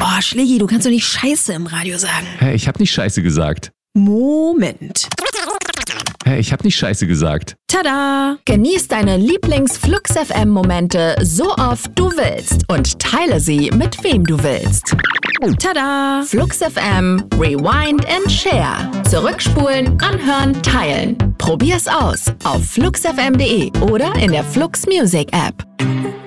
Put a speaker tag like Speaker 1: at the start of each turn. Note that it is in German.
Speaker 1: Oh, Schlägi, du kannst doch nicht Scheiße im Radio sagen.
Speaker 2: Hä, ich hab nicht Scheiße gesagt.
Speaker 1: Moment.
Speaker 2: Hä, ich hab nicht Scheiße gesagt.
Speaker 1: Tada!
Speaker 3: Genieß deine Lieblings-Flux-FM-Momente so oft du willst und teile sie mit wem du willst.
Speaker 1: Tada!
Speaker 3: Flux FM, Rewind and Share. Zurückspulen, anhören, teilen. Probier's aus auf fluxfm.de oder in der Flux Music App.